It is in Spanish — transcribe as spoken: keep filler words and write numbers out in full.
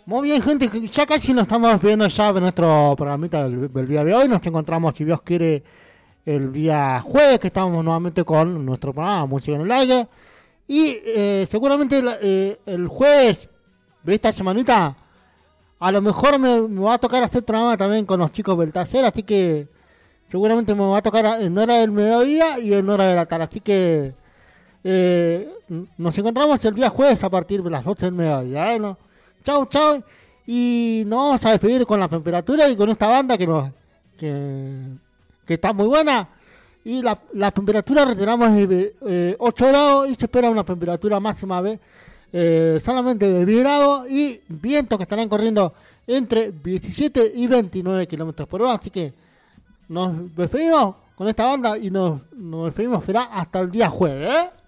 Muy bien, gente, ya casi nos estamos despidiendo ya de nuestro programita del, del día de hoy. Nos encontramos, si Dios quiere, el día jueves, que estamos nuevamente con nuestro programa Música en el Aire. Y eh, seguramente el, eh, el jueves de esta semanita, a lo mejor me, me va a tocar hacer programa también con los chicos del taller, así que seguramente me va a tocar en hora del mediodía y en hora de la tarde. Así que eh, nos encontramos el día jueves a partir de las ocho del mediodía, ¿eh? ¿No? Chau, chau. Y nos vamos a despedir con la temperatura y con esta banda que nos que, que está muy buena. Y la, la temperatura retiramos de eh, ocho grados y se espera una temperatura máxima de eh, solamente de diez grados y vientos que estarán corriendo entre diecisiete y veintinueve kilómetros por hora. Así que nos despedimos con esta banda y nos, nos despedimos será hasta el día jueves, ¿eh?